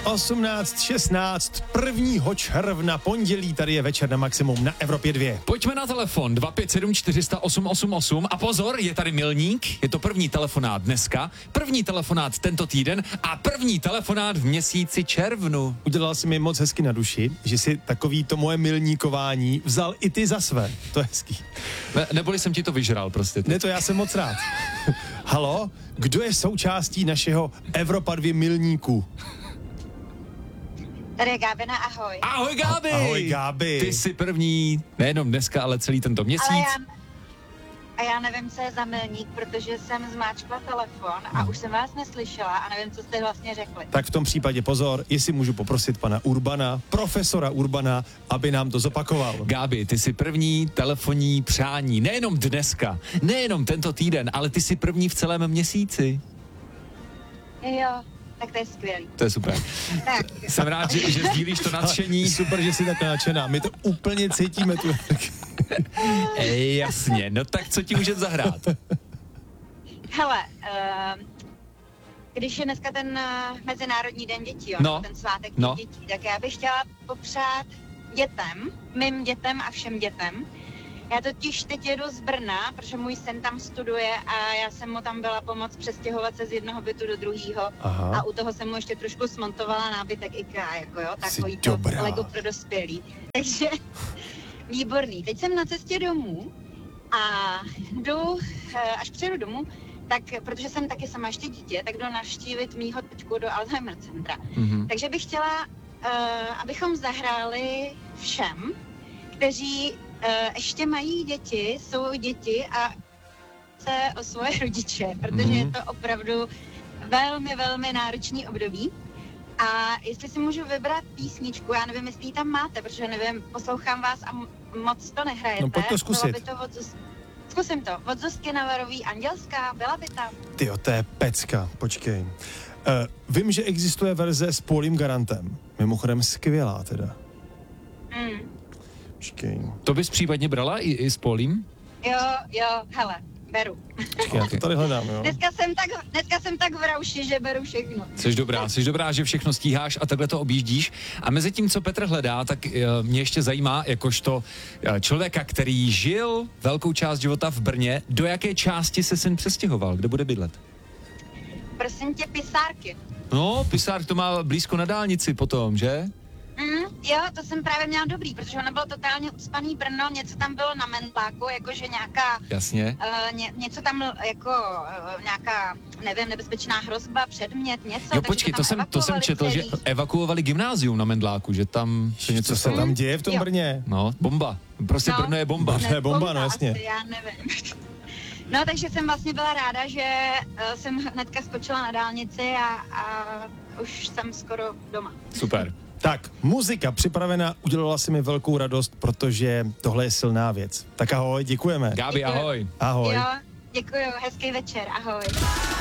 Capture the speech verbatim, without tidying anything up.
osmnáct šestnáct prvního června, pondělí, tady je Večer na maximum na Evropě dva. Pojďme na telefon dva pět sedm čtyři nula nula osm osm osm a pozor, je tady milník, je to první telefonát dneska, první telefonát tento týden a první telefonát v měsíci červnu. Udělal jsi mi moc hezky na duši, že si takový to moje milníkování vzal i ty za své. To je hezký. Ne, neboli jsem ti to vyžral prostě. Ne, to já jsem moc rád. Halo, kdo je součástí našeho Evropa dva milníků? Tady je Gábina, ahoj. Ahoj Gáby! Ahoj Gáby. Ty jsi první, nejenom dneska, ale celý tento měsíc. Ale já, a já nevím, co je za milník, protože jsem zmáčkla telefon a už jsem vás neslyšela a nevím, co jste vlastně řekli. Tak v tom případě pozor, jestli můžu poprosit pana Urbana, profesora Urbana, aby nám to zopakoval. Gáby, ty jsi první telefonní přání, nejenom dneska, nejenom tento týden, ale ty jsi první v celém měsíci. Jo, tak to je skvělý. To je super. Tak. Jsem rád, že, že sdílíš to nadšení. Super, že jsi tak nadšená. My to úplně cítíme tu. Ej, jasně, no tak co ti můžeme zahrát? Hele, uh, když je dneska ten uh, Mezinárodní den dětí, jo, No. ten svátek No. dětí, tak já bych chtěla popřát dětem, mým dětem a všem dětem. Já totiž teď jedu z Brna, protože můj syn tam studuje a já jsem mu tam byla pomoct přestěhovat se z jednoho bytu do druhého. A u toho jsem mu ještě trošku smontovala nábytek IKEA, jako jo, takový to dobrá. Lego pro dospělý. Takže výborný. Teď jsem na cestě domů a jdu, eh, až přijedu domů, tak, protože jsem taky sama ještě dítě, tak jdu navštívit mýho teďku do Alzheimer centra. Mhm. Takže bych chtěla, uh, abychom zahráli všem, kteří uh, ještě mají děti, jsou děti a se o svoje rodiče, protože Mhm. je to opravdu velmi, velmi náročný období. A jestli si můžu vybrat písničku, já nevím, jestli ji tam máte, protože nevím, poslouchám vás a m- moc to nehrajete. No, pojď to zkusit. Bylo by to od Zuz... Zkusím to. Od Zuzky Navarový Andělská, byla by tam. Tyjo, to je pecka, počkej. Uh, vím, že existuje verze s Paulím Garantem. Mimochodem skvělá teda. Mm. Počkej. To bys případně brala i, i s Polím? Jo, jo, hele, beru. Počkej, já to tady hledám, jo. Dneska jsem tak, dneska jsem tak v rauši, že beru všechno. Jsi dobrá, jsi dobrá, že všechno stíháš a takhle to objíždíš. A mezi tím, co Petr hledá, tak uh, mě ještě zajímá, jakožto uh, člověka, který žil velkou část života v Brně, do jaké části se syn přestěhoval, kde bude bydlet? Prosím tě, pisárky. No, Pisár to má blízko na dálnici potom, že? Mm, jo, to jsem právě měla dobrý, protože ono bylo totálně ucpaný Brno, něco tam bylo na Mendláku, jakože nějaká, Jasně. uh, ně, něco tam jako uh, nějaká, nevím, nebezpečná hrozba, předmět, něco. Jo, takže počkej, tam to jsem, to jsem evakuovali četl, že celý. evakuovali gymnázium na Mendláku, že tam se něco Co se stalo. tam děje v tom Jo. Brně? No, bomba. Prostě No. Brno je bomba. Brno je bomba, no asi, jasně. já nevím. No, takže jsem vlastně byla ráda, že uh, jsem hnedka skočila na dálnici a, a už jsem skoro doma. Super. Tak, muzika připravena, udělala si mi velkou radost, protože tohle je silná věc. Tak ahoj, děkujeme. Gábi, Děkuji. ahoj. Ahoj. Jo, děkuju, hezký večer, ahoj.